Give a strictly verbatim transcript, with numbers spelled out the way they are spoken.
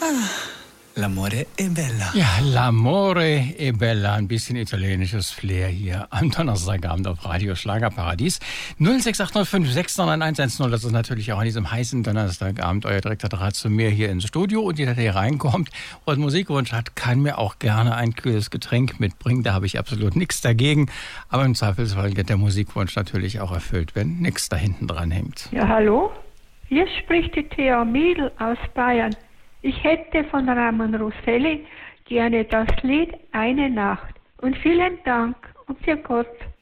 L'amore è bella. Ja, L'amore è bella. Ein bisschen italienisches Flair hier am Donnerstagabend auf Radio Schlagerparadies. null sechs acht null fünf sechs neun eins eins null. Das ist natürlich auch an diesem heißen Donnerstagabend euer direkter Draht zu mir hier ins Studio. Und jeder, der hier reinkommt und einen Musikwunsch hat, kann mir auch gerne ein kühles Getränk mitbringen. Da habe ich absolut nichts dagegen. Aber im Zweifelsfall wird der Musikwunsch natürlich auch erfüllt, wenn nichts da hinten dran hängt. Ja, hallo? Hier spricht die Thea Miedl aus Bayern. Ich hätte von Ramon Rosselli gerne das Lied Eine Nacht. Und vielen Dank und für Gott.